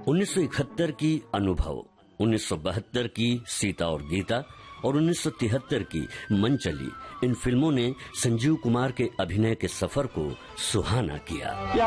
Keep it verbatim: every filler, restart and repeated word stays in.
उन्नीस सौ इकहत्तर की अनुभव, उन्नीस सौ बहत्तर की सीता और गीता और उन्नीस सौ तिहत्तर की मन चली, इन फिल्मों ने संजीव कुमार के अभिनय के सफर को सुहाना किया।